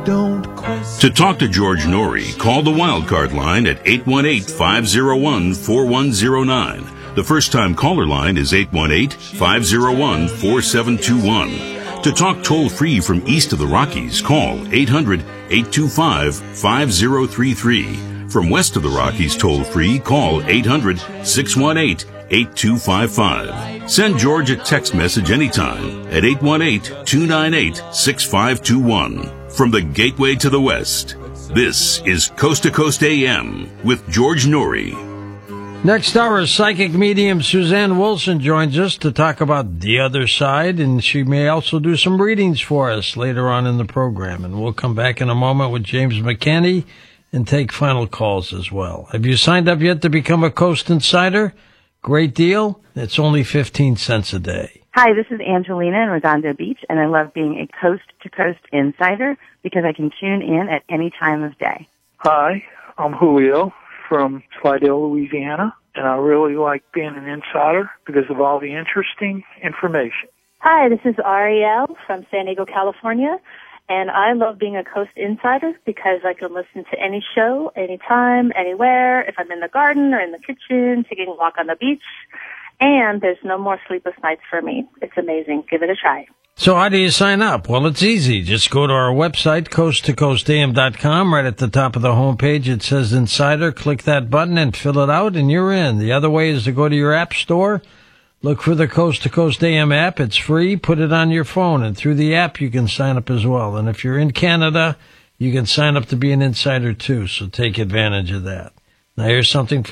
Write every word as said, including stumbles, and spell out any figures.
Don't question. To talk to George Norrie, call the Wildcard line at eight one eight, five oh one, four one oh nine. The first-time caller line is eight one eight, five oh one, four seven two one. To talk toll-free from east of the Rockies, call eight hundred, eight two five, five oh three three. From west of the Rockies toll-free, call eight hundred, six one eight, eight two five five. Send George a text message anytime at eight one eight, two nine eight, six five two one. From the Gateway to the West, this is Coast to Coast A M with George Norrie. Next hour, psychic medium Suzanne Wilson joins us to talk about the other side, and she may also do some readings for us later on in the program. And we'll come back in a moment with James McKinney and take final calls as well. Have you signed up yet to become a Coast Insider? Great deal. It's only fifteen cents a day. Hi, this is Angelina in Redondo Beach, and I love being a coast-to-coast insider because I can tune in at any time of day. Hi, I'm Julio from Slidell, Louisiana, and I really like being an insider because of all the interesting information. Hi, this is Ariel from San Diego, California, and I love being a Coast Insider because I can listen to any show, anytime, anywhere, if I'm in the garden or in the kitchen, taking a walk on the beach. And there's no more sleepless nights for me. It's amazing. Give it a try. So how do you sign up? Well, it's easy. Just go to our website, coast to coast a m dot com. Right at the top of the homepage, it says Insider. Click that button and fill it out, and you're in. The other way is to go to your app store, look for the Coast to Coast A M app. It's free. Put it on your phone, and through the app, you can sign up as well. And if you're in Canada, you can sign up to be an insider, too, so take advantage of that. Now, here's something for